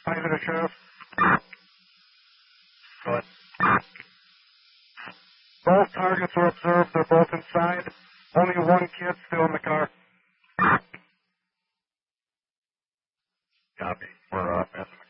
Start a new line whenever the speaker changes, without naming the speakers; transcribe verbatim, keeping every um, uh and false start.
Five to the sheriff. Go ahead. Both targets were observed. They're both inside. Only one kid still in the car.
Copy. We're uh, passing the